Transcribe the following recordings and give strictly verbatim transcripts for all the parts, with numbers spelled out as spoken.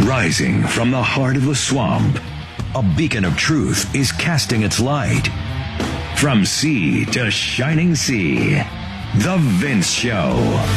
Rising from the heart of the swamp, a beacon of truth is casting its light. From sea to shining sea, The Vince Show.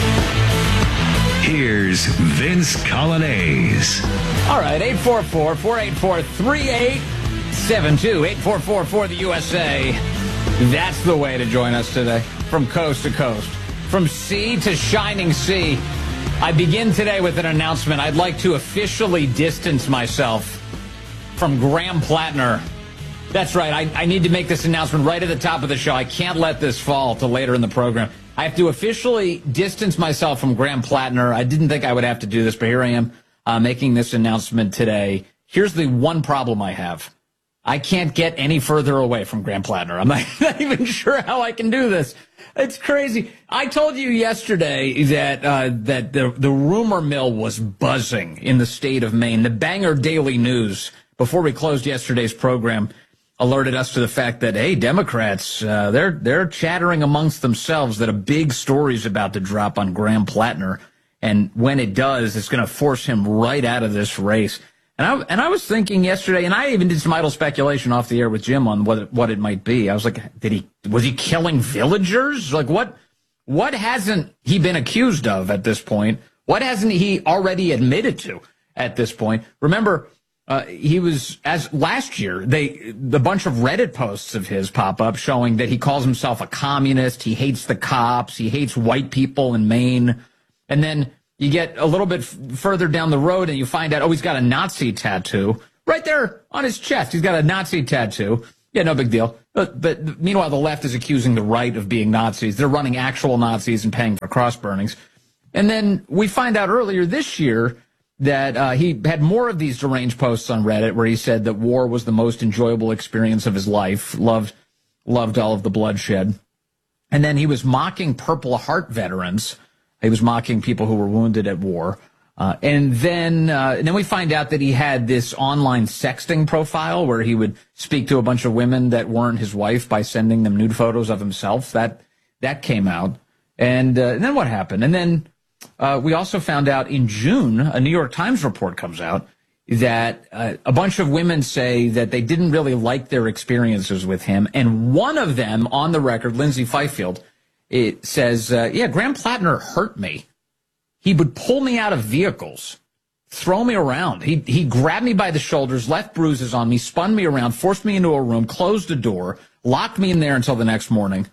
Here's Vince Coglianese. All right, eight four four, four eight four, three eight seven two, eight four four four the U S A. That's the way to join us today, from coast to coast, from sea to shining sea. I begin today with an announcement. I'd like to officially distance myself from Graham Plattner. That's right. I, I need to make this announcement right at the top of the show. I can't let this fall till later in the program. I have to officially distance myself from Graham Plattner. I didn't think I would have to do this, but here I am uh, making this announcement today. Here's the one problem I have. I can't get any further away from Graham Plattner. I'm not, not even sure how I can do this. It's crazy. I told you yesterday that uh, that the, the rumor mill was buzzing in the state of Maine. The Bangor Daily News, before we closed yesterday's program, alerted us to the fact that, hey, Democrats, uh, they're they're chattering amongst themselves that a big story's about to drop on Graham Plattner. And when it does, it's going to force him right out of this race. And I, and I was thinking yesterday, and I even did some idle speculation off the air with Jim on what it, what it might be. I was like, did he, was he killing villagers? Like, what, what hasn't he been accused of at this point? What hasn't he already admitted to at this point? Remember, uh, he was, as last year, they, the bunch of Reddit posts of his pop up showing that he calls himself a communist. He hates the cops. He hates white people in Maine. And then you get a little bit f- further down the road and you find out, oh, he's got a Nazi tattoo right there on his chest. He's got a Nazi tattoo. Yeah, no big deal. But, but meanwhile, the left is accusing the right of being Nazis. They're running actual Nazis and paying for cross burnings. And then we find out earlier this year that uh, he had more of these deranged posts on Reddit where he said that war was the most enjoyable experience of his life, loved, loved all of the bloodshed. And then he was mocking Purple Heart veterans. He was mocking people who were wounded at war. Uh, and then uh, and then we find out that he had this online sexting profile where he would speak to a bunch of women that weren't his wife by sending them nude photos of himself. That that came out. And, uh, and then what happened? And then uh, we also found out in June, a New York Times report comes out that uh, a bunch of women say that they didn't really like their experiences with him. And one of them, on the record, Lindsay Fifield, it says, uh, yeah, Graham Plattner hurt me. He would pull me out of vehicles, throw me around. He he grabbed me by the shoulders, left bruises on me, spun me around, forced me into a room, closed the door, locked me in there until the next morning.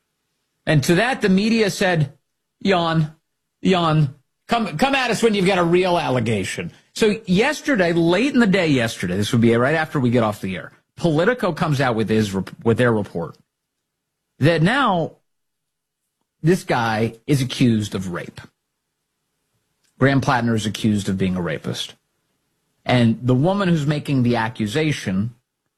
And to that, the media said, yawn, yawn, come, come at us when you've got a real allegation. So yesterday, late in the day yesterday, this would be right after we get off the air, Politico comes out with his with their report that now this guy is accused of rape. Graham Plattner is accused of being a rapist. And the woman who's making the accusation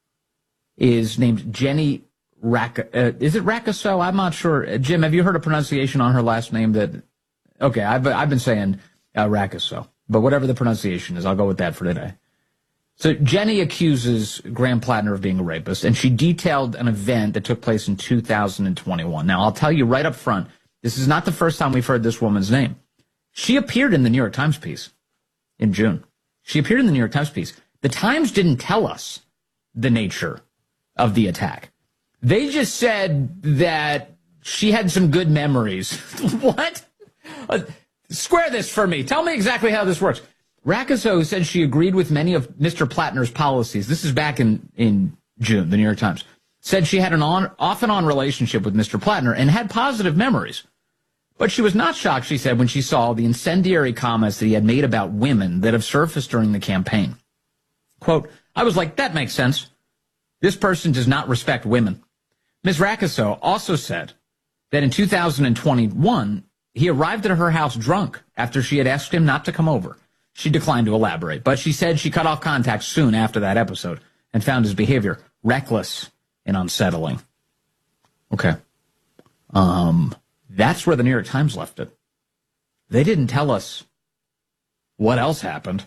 is named Jenny Rack. Uh, is it Raccasso? I'm not sure. Jim, have you heard a pronunciation on her last name that? Okay, I've, I've been saying uh, Raccasso. But whatever the pronunciation is, I'll go with that for today. So Jenny accuses Graham Plattner of being a rapist, and she detailed an event that took place in two thousand twenty-one. Now, I'll tell you right up front, this is not the first time we've heard this woman's name. She appeared in the New York Times piece in June. She appeared in the New York Times piece. The Times didn't tell us the nature of the attack. They just said that she had some good memories. What? Uh, square this for me. Tell me exactly how this works. Raccasso said she agreed with many of Mister Plattner's policies. This is back in, in June, the New York Times. Said she had an on, off and on relationship with Mister Plattner and had positive memories. But she was not shocked, she said, when she saw the incendiary comments that he had made about women that have surfaced during the campaign. Quote, I was like, that makes sense. This person does not respect women. Miz Raccasso also said that in two thousand twenty-one, he arrived at her house drunk after she had asked him not to come over. She declined to elaborate, but she said she cut off contact soon after that episode and found his behavior reckless and unsettling. Okay. Um... That's where the New York Times left it. They didn't tell us what else happened.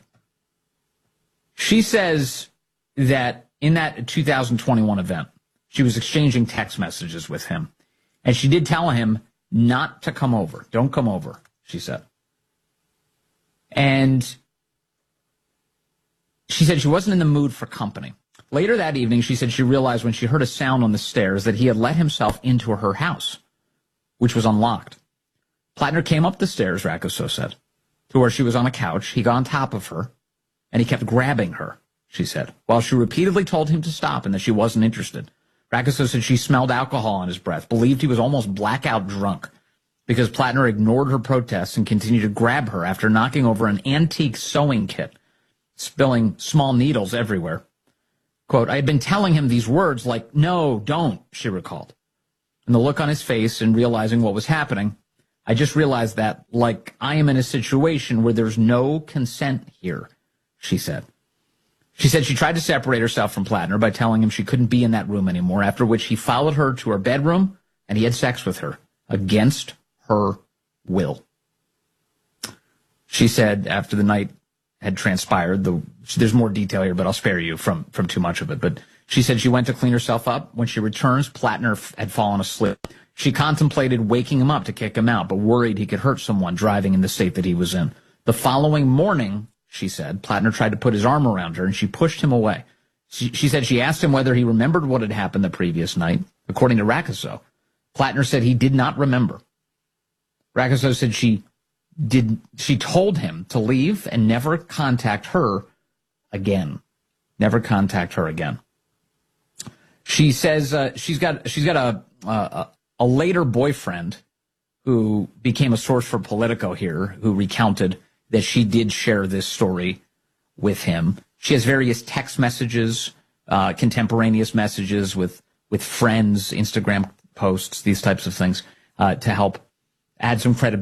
She says that in that two thousand twenty-one event, she was exchanging text messages with him. And she did tell him not to come over. Don't come over, she said. And she said she wasn't in the mood for company. Later that evening, she said she realized when she heard a sound on the stairs that he had let himself into her house, which was unlocked. Plattner came up the stairs, Rakuso said, to where she was on a couch. He got on top of her, and he kept grabbing her, she said, while she repeatedly told him to stop and that she wasn't interested. Rakuso said she smelled alcohol on his breath, believed he was almost blackout drunk, because Plattner ignored her protests and continued to grab her after knocking over an antique sewing kit, spilling small needles everywhere. Quote, I had been telling him these words like, no, don't, she recalled. And the look on his face and realizing what was happening, I just realized that, like, I am in a situation where there's no consent here, she said. She said she tried to separate herself from Plattner by telling him she couldn't be in that room anymore, after which he followed her to her bedroom and he had sex with her against her will. She said after the night had transpired, the, there's more detail here, but I'll spare you from, from too much of it. But she said she went to clean herself up. When she returns, Plattner had fallen asleep. She contemplated waking him up to kick him out, but worried he could hurt someone driving in the state that he was in. The following morning, she said, Plattner tried to put his arm around her, and she pushed him away. She, she said she asked him whether he remembered what had happened the previous night. According to Rakuso, Plattner said he did not remember. Rakuso said she did. She told him to leave and never contact her again. Never contact her again. She says uh, she's got she's got a, a a later boyfriend who became a source for Politico here, who recounted that she did share this story with him. She has various text messages, uh, contemporaneous messages with with friends, Instagram posts, these types of things uh, to help add some credibility